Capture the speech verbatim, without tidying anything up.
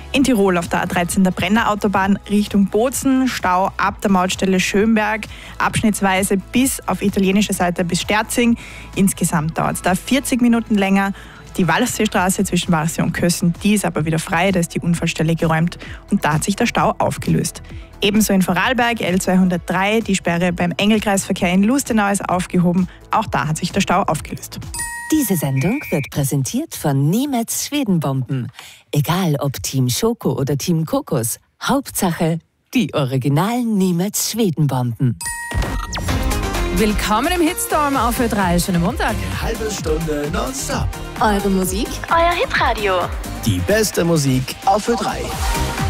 In Tirol auf der A dreizehn der Brenner-Autobahn Richtung Bozen, Stau ab der Mautstelle Schönberg, abschnittsweise bis auf italienische Seite bis Sterzing. Insgesamt dauert es da vierzig Minuten länger. Die Walchseestraße zwischen Walchsee und Kössen, die ist aber wieder frei, da ist die Unfallstelle geräumt und da hat sich der Stau aufgelöst. Ebenso in Vorarlberg, L zweihundertdrei, die Sperre beim Engelkreisverkehr in Lustenau ist aufgehoben, auch da hat sich der Stau aufgelöst. Diese Sendung wird präsentiert von Nemets Schwedenbomben. Egal ob Team Schoko oder Team Kokos, Hauptsache die originalen Nemets Schwedenbomben. Willkommen im Hitstorm auf Ö drei. Schönen Montag. Eine halbe Stunde nonstop. Eure Musik, euer Hitradio. Die beste Musik auf Ö drei.